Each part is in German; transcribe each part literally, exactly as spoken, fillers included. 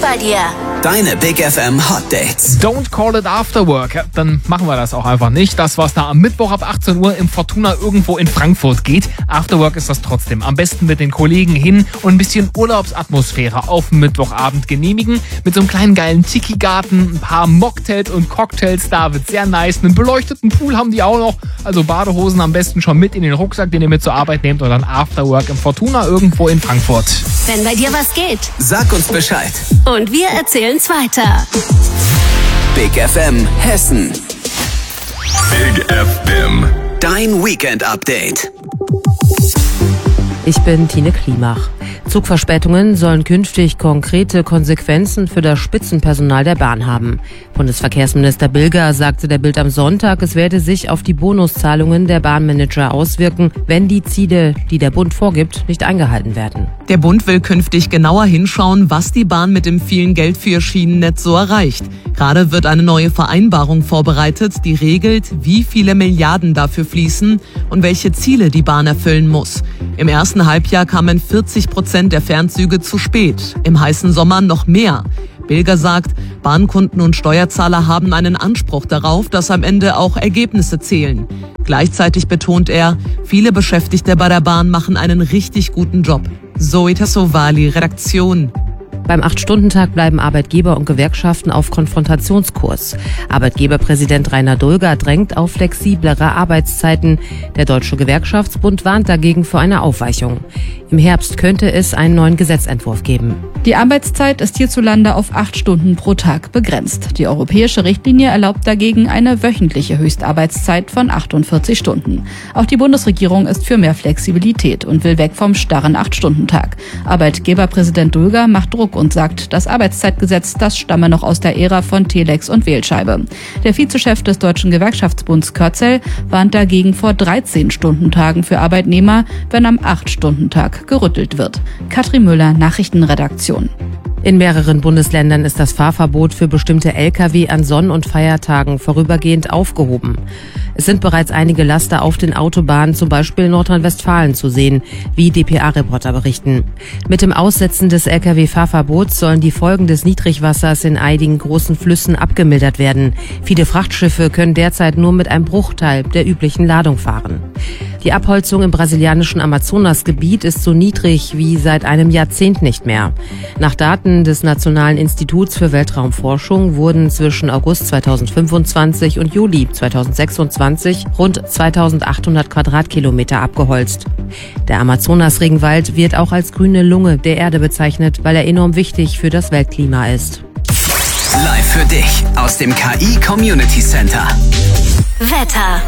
bei dir. Deine Big F M Hot Dates. Don't call it after work. Ja, dann machen wir das auch einfach nicht. Das, was da am Mittwoch ab achtzehn Uhr im Fortuna irgendwo in Frankfurt geht. After work ist das trotzdem. Am besten mit den Kollegen hin und ein bisschen Urlaubsatmosphäre auf dem Mittwochabend genehmigen. Mit so einem kleinen geilen Tiki-Garten, ein paar Mocktails und Cocktails. Da wird sehr nice. Einen beleuchteten Pool haben die auch noch. Also Badehosen am besten schon mit in den Rucksack, den ihr mit zur Arbeit nehmt. Und dann After work im Fortuna irgendwo in Frankfurt. Wenn bei dir was geht. Sag uns Bescheid. Und wir erzählen's weiter. Big F M Hessen. Big F M. Dein Weekend Update. Ich bin Tine Klimach. Zugverspätungen sollen künftig konkrete Konsequenzen für das Spitzenpersonal der Bahn haben. Bundesverkehrsminister Bilger sagte der Bild am Sonntag, es werde sich auf die Bonuszahlungen der Bahnmanager auswirken, wenn die Ziele, die der Bund vorgibt, nicht eingehalten werden. Der Bund will künftig genauer hinschauen, was die Bahn mit dem vielen Geld für ihr Schienennetz so erreicht. Gerade wird eine neue Vereinbarung vorbereitet, die regelt, wie viele Milliarden dafür fließen und welche Ziele die Bahn erfüllen muss. Im ersten Halbjahr kamen vierzig Prozent der Fernzüge zu spät, im heißen Sommer noch mehr. Bilger sagt, Bahnkunden und Steuerzahler haben einen Anspruch darauf, dass am Ende auch Ergebnisse zählen. Gleichzeitig betont er, viele Beschäftigte bei der Bahn machen einen richtig guten Job. Zoe Tassovali, Redaktion. Beim acht-Stunden-Tag bleiben Arbeitgeber und Gewerkschaften auf Konfrontationskurs. Arbeitgeberpräsident Rainer Dulger drängt auf flexiblere Arbeitszeiten. Der Deutsche Gewerkschaftsbund warnt dagegen vor einer Aufweichung. Im Herbst könnte es einen neuen Gesetzentwurf geben. Die Arbeitszeit ist hierzulande auf acht Stunden pro Tag begrenzt. Die europäische Richtlinie erlaubt dagegen eine wöchentliche Höchstarbeitszeit von achtundvierzig Stunden. Auch die Bundesregierung ist für mehr Flexibilität und will weg vom starren acht-Stunden-Tag. Arbeitgeberpräsident Dulger macht Druck und sagt, das Arbeitszeitgesetz, das stamme noch aus der Ära von Telex und Wählscheibe. Der Vizechef des Deutschen Gewerkschaftsbunds Körzel warnt dagegen vor dreizehn-Stunden-Tagen für Arbeitnehmer, wenn am acht-Stunden-Tag gerüttelt wird. Katrin Müller, Nachrichtenredaktion. In mehreren Bundesländern ist das Fahrverbot für bestimmte L K W an Sonn- und Feiertagen vorübergehend aufgehoben. Es sind bereits einige Laster auf den Autobahnen, zum Beispiel in Nordrhein-Westfalen, zu sehen, wie D P A-Reporter berichten. Mit dem Aussetzen des L K W-Fahrverbots sollen die Folgen des Niedrigwassers in einigen großen Flüssen abgemildert werden. Viele Frachtschiffe können derzeit nur mit einem Bruchteil der üblichen Ladung fahren. Die Abholzung im brasilianischen Amazonasgebiet ist so niedrig wie seit einem Jahrzehnt nicht mehr. Nach Daten des Nationalen Instituts für Weltraumforschung wurden zwischen August zweitausendfünfundzwanzig und Juli zweitausendsechsundzwanzig rund zweitausendachthundert Quadratkilometer abgeholzt. Der Amazonas-Regenwald wird auch als grüne Lunge der Erde bezeichnet, weil er enorm wichtig für das Weltklima ist. Live für dich aus dem K I Community Center. Wetter.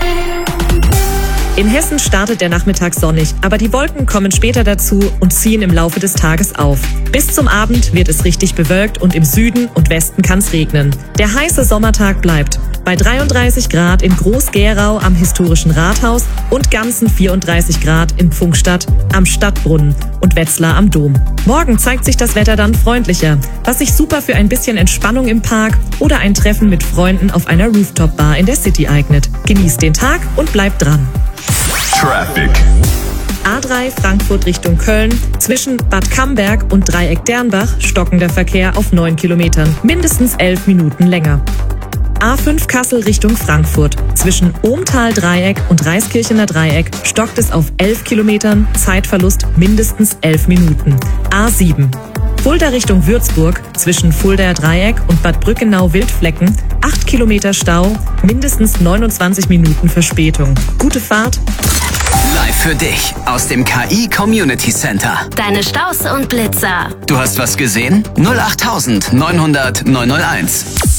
In Hessen startet der Nachmittag sonnig, aber die Wolken kommen später dazu und ziehen im Laufe des Tages auf. Bis zum Abend wird es richtig bewölkt und im Süden und Westen kann es regnen. Der heiße Sommertag bleibt bei dreiunddreißig Grad in Groß-Gerau am historischen Rathaus und ganzen vierunddreißig Grad in Pfungstadt am Stadtbrunnen und Wetzlar am Dom. Morgen zeigt sich das Wetter dann freundlicher, was sich super für ein bisschen Entspannung im Park oder ein Treffen mit Freunden auf einer Rooftop-Bar in der City eignet. Genießt den Tag und bleibt dran. Traffic. A drei Frankfurt Richtung Köln. Zwischen Bad Camberg und Dreieck Dernbach stockender Verkehr auf neun Kilometern. Mindestens elf Minuten länger. A fünf Kassel Richtung Frankfurt. Zwischen Ohmtal-Dreieck und Reiskirchener Dreieck stockt es auf elf Kilometern. Zeitverlust mindestens elf Minuten. A sieben. Fulda Richtung Würzburg. Zwischen Fuldaer Dreieck und Bad Brückenau-Wildflecken. acht Kilometer Stau. Mindestens neunundzwanzig Minuten Verspätung. Gute Fahrt. Live für dich aus dem K I Community Center. Deine Staus und Blitzer. Du hast was gesehen? null acht neunhundert neunhunderteins.